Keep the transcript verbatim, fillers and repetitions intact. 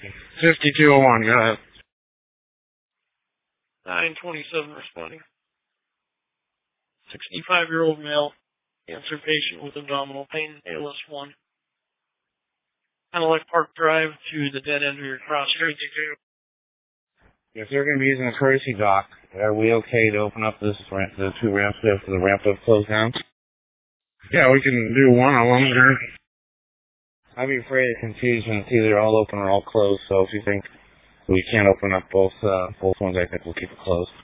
fifty-two oh one, go ahead. nine twenty-seven responding. sixty-five-year-old male, cancer patient with abdominal pain, A L S one. Cadillac Park Drive to the dead end of your cross street. If they're going to be using a courtesy dock, are we okay to open up this ramp, the two ramps there for the ramp to close down? Yeah, we can do one of them here. I'd be afraid of confusion. It's either all open or all closed, so if you think we can't open up both uh, both ones, I think we'll keep it closed.